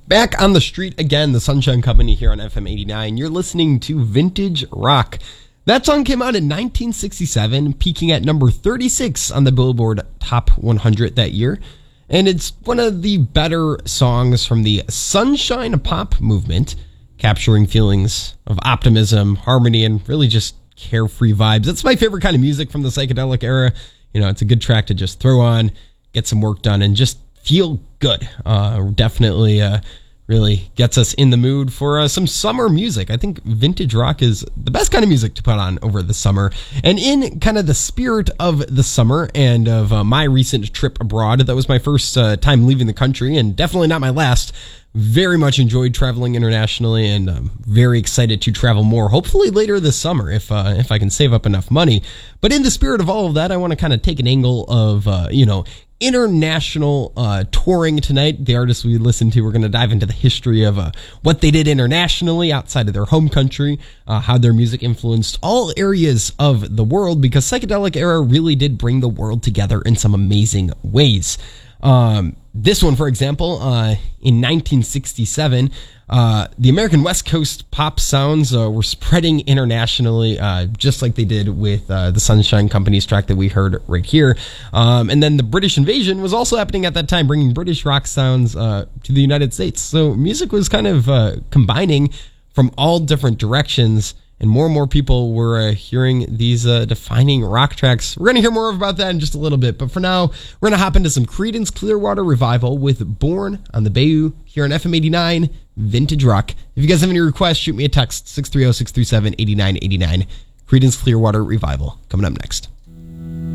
Back on the street again, the Sunshine Company here on FM 89. You're listening to Vintage Rock. That song came out in 1967, peaking at number 36 on the Billboard Top 100 that year. And it's one of the better songs from the Sunshine Pop movement, capturing feelings of optimism, harmony, and really just carefree vibes. That's my favorite kind of music from the psychedelic era. You know, it's a good track to just throw on, get some work done, and just feel good. Definitely really gets us in the mood for some summer music. I think vintage rock is the best kind of music to put on over the summer. And in kind of the spirit of the summer and of my recent trip abroad, that was my first time leaving the country, and definitely not my last. Very much enjoyed traveling internationally, and very excited to travel more, hopefully later this summer if I can save up enough money. But in the spirit of all of that, I want to kind of take an angle of, international touring tonight. The artists we listen to, we're going to dive into the history of what they did internationally outside of their home country, how their music influenced all areas of the world, because psychedelic era really did bring the world together in some amazing ways. This one, for example, in 1967, the American West Coast pop sounds were spreading internationally, just like they did with the Sunshine Company's track that we heard right here. And then the British invasion was also happening at that time, bringing British rock sounds to the United States. So music was kind of combining from all different directions, and more people were hearing these defining rock tracks. We're going to hear more about that in just a little bit, but for now, we're going to hop into some Creedence Clearwater Revival with Born on the Bayou here on FM 89 Vintage Rock. If you guys have any requests, shoot me a text, 630-637-8989. Creedence Clearwater Revival coming up next.